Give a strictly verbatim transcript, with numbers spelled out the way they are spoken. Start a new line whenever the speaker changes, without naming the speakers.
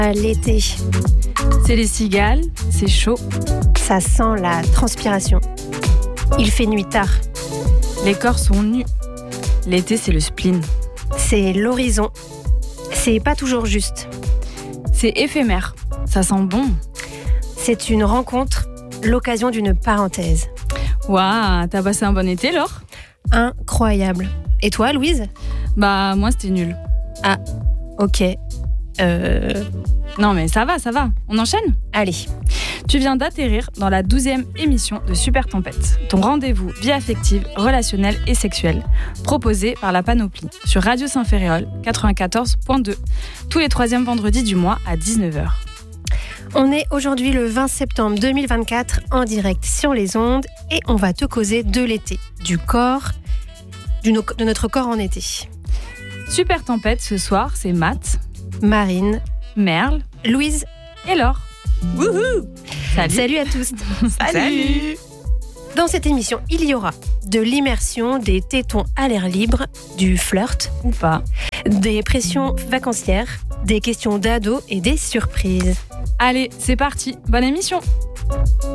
L'été,
C'est les cigales, c'est chaud.
ça sent la transpiration. Il fait nuit tard.
Les corps sont nus. L'été, c'est le spleen.
C'est l'horizon. C'est pas toujours juste.
C'est éphémère. Ça sent bon.
C'est une rencontre, l'occasion d'une parenthèse.
Waouh, t'as passé un bon été, Laure ?
Incroyable. Et toi, Louise ?
Bah, moi, c'était nul.
Ok. Euh...
Non, mais ça va, ça va. On enchaîne ?
Allez.
Tu viens d'atterrir dans la douzième émission de Super Tempête, ton rendez-vous vie affective, relationnelle et sexuelle, proposé par la Panoplie sur Radio Saint-Ferréol quatre-vingt-quatorze virgule deux, tous les troisièmes vendredis du mois à dix-neuf heures.
On est aujourd'hui le vingt septembre deux mille vingt-quatre en direct sur les ondes et on va te causer de l'été, du corps, du no- de notre corps en été.
Super Tempête ce soir, c'est Matt,
Marine,
Merle
Louise,
et Laure.
wouhou!
Salut.
Salut à tous.
Salut.
Dans cette émission, il y aura de l'immersion, des tétons à l'air libre, du flirt,
Ou pas.
des pressions vacancières, des questions d'ados et des surprises.
Allez, c'est parti. Bonne émission.